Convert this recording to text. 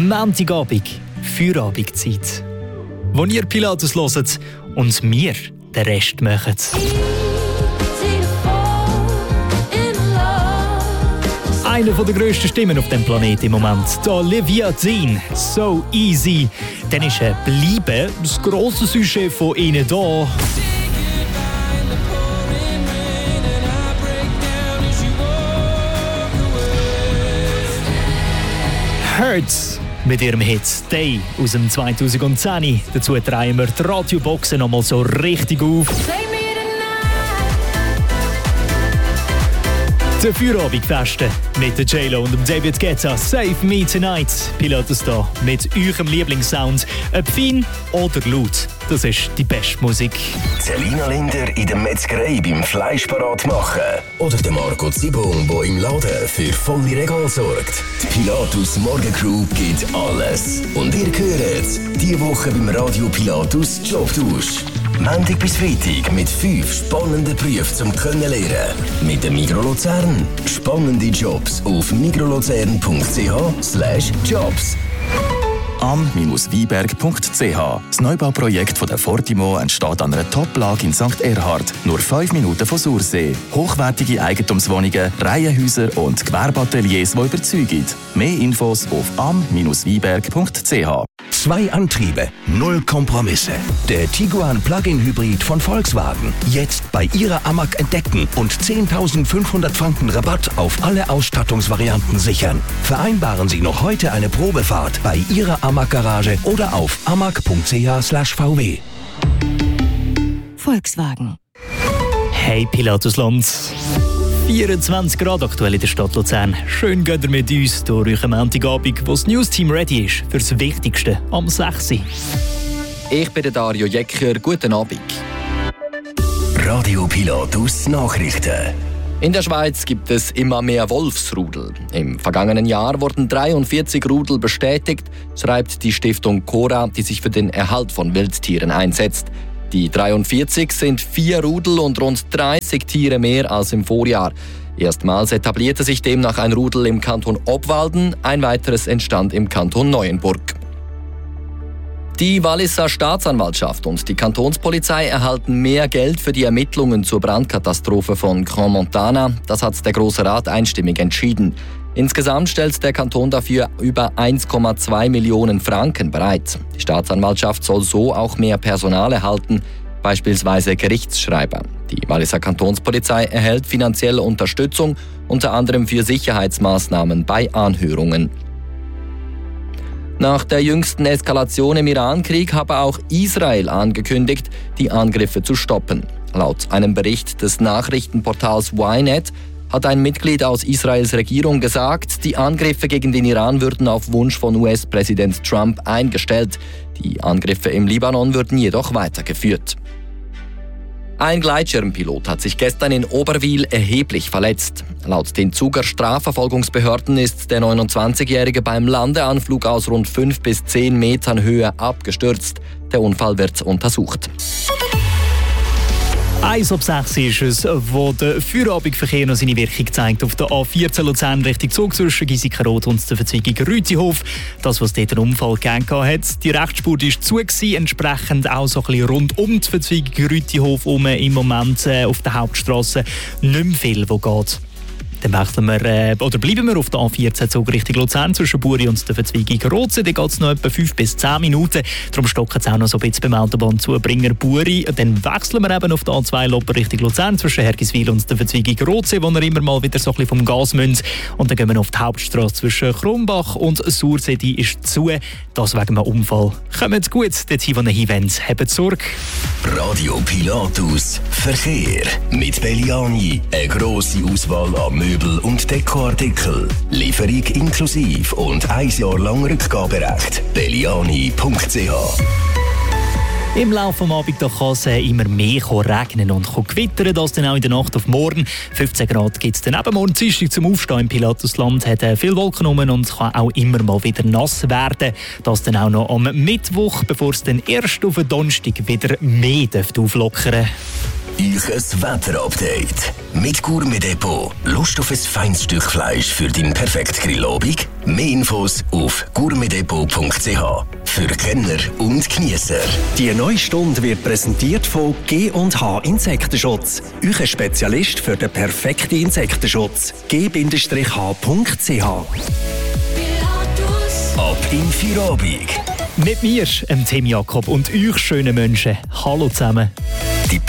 Montagabend, Feierabendszeit. Wo ihr Pilatus hört und wir den Rest machen. Eine der grössten Stimmen auf dem Planeten im Moment, die Olivia Dean, «So Easy». Dann ist «Bleiben» das grosse Sujet von ihnen da. Hurts mit ihrem Hit «Stay» aus dem 2010. Dazu drehen wir die Radioboxen nochmal so richtig auf. Der Feierabendfeste mit der J-Lo und dem David Guetta. «Save Me Tonight». Pilatus da mit eurem Lieblingssound. Ob fein oder laut, das ist die beste Musik. Selina Linder in der Metzgerei beim Fleisch parat machen. Oder der Marco Zibung, der im Laden für volle Regale sorgt. Die Pilatus Morgencrew gibt alles. Und ihr hört diese Woche beim Radio Pilatus Jobtausch. Montag bis Freitag mit 5 spannenden Berufen zum Lernen. Mit dem Migros Luzern. Spannende Jobs auf migroluzern.ch/jobs. am-wieberg.ch. Das Neubauprojekt von der Fortimo entsteht an einer Top-Lage in St. Erhard, nur 5 Minuten von Sursee. Hochwertige Eigentumswohnungen, Reihenhäuser und Gewerbeateliers, die überzeugen. Mehr Infos auf am-wieberg.ch. 2 Antriebe, 0 Kompromisse. Der Tiguan Plug-in Hybrid von Volkswagen. Jetzt bei Ihrer AMAG entdecken und 10.500 Franken Rabatt auf alle Ausstattungsvarianten sichern. Vereinbaren Sie noch heute eine Probefahrt bei Ihrer AMAG-Garage oder auf amag.ch/vw. Volkswagen. Hey Pilatusland! 24 Grad aktuell in der Stadt Luzern. Schön geht ihr mit uns durch euren Montagabend, wo das News-Team ready ist für das Wichtigste am 6. Ich bin Dario Jecker. Guten Abend. Radio Pilatus Nachrichten. In der Schweiz gibt es immer mehr Wolfsrudel. Im vergangenen Jahr wurden 43 Rudel bestätigt, schreibt die Stiftung Cora, die sich für den Erhalt von Wildtieren einsetzt. Die 43 sind 4 Rudel und rund 30 Tiere mehr als im Vorjahr. Erstmals etablierte sich demnach ein Rudel im Kanton Obwalden, ein weiteres entstand im Kanton Neuenburg. Die Walliser Staatsanwaltschaft und die Kantonspolizei erhalten mehr Geld für die Ermittlungen zur Brandkatastrophe von Grand Montana. Das hat der Grosse Rat einstimmig entschieden. Insgesamt stellt der Kanton dafür über 1,2 Millionen Franken bereit. Die Staatsanwaltschaft soll so auch mehr Personal erhalten, beispielsweise Gerichtsschreiber. Die Walliser Kantonspolizei erhält finanzielle Unterstützung, unter anderem für Sicherheitsmaßnahmen bei Anhörungen. Nach der jüngsten Eskalation im Irankrieg habe auch Israel angekündigt, die Angriffe zu stoppen. Laut einem Bericht des Nachrichtenportals Ynet hat ein Mitglied aus Israels Regierung gesagt, die Angriffe gegen den Iran würden auf Wunsch von US-Präsident Trump eingestellt. Die Angriffe im Libanon würden jedoch weitergeführt. Ein Gleitschirmpilot hat sich gestern in Oberwil erheblich verletzt. Laut den Zuger Strafverfolgungsbehörden ist der 29-Jährige beim Landeanflug aus rund 5 bis 10 Metern Höhe abgestürzt. Der Unfall wird untersucht. 1 ab 6 ist es, wo der Feierabendverkehr noch seine Wirkung zeigt. Auf der A14 Luzern Richtung Zug zwischen Giesikenrot und der Verzweigung Rütihof. Das, was dort einen Unfall gegeben hat. Die Rechtsspur war zu, entsprechend auch so ein bisschen rund um die Verzweigung Rütihof im Moment auf der Hauptstrasse nicht mehr viel, wo geht. Dann bleiben wir auf der A14 Zug Richtung Luzern zwischen Buri und der Verzweigung Roze. Da geht es noch etwa 5 bis 10 Minuten. Darum stocken es auch noch so ein bisschen beim Autobahnzubringer Buri. Dann wechseln wir eben auf der A2 Loper Richtung Luzern zwischen Hergiswil und der Verzweigung Roze, wo wir immer mal wieder so ein bisschen vom Gas müssen. Und dann gehen wir auf die Hauptstrasse zwischen Krumbach und Sursee. Die ist zu. Das wegen einem Unfall. Kommt gut dorthin, wo ihr hinwollt. Habt Sorge. Radio Pilatus Verkehr mit Belliani. Eine grosse Auswahl an Möbel und Dekoartikel. Lieferung inklusiv und 1 Jahr lang Rückgaberecht. belliani.ch. Im Laufe des Abends kann es immer mehr regnen und gewittern, das dann auch in der Nacht auf morgen. 15 Grad gibt es dann eben morgen Dienstag zum Aufstehen im Pilatusland. Hat viel Wolken rum und kann auch immer mal wieder nass werden. Das dann auch noch am Mittwoch, bevor es dann erst auf den Donnerstag wieder mehr auflockern dürfte. euch ein Wetterupdate. Mit Gourmet Depot Lust auf ein feines Stück Fleisch für deinen perfekten Grillabend? Mehr Infos auf gourmetdepot.ch. Für Kenner und Genießer. Die neue Stunde wird präsentiert von G&H Insektenschutz. Euer Spezialist für den perfekten Insektenschutz. g-h.ch. Ab in Feierabend. Mit mir, Tim Jakob, und euch schönen Menschen. Hallo zusammen.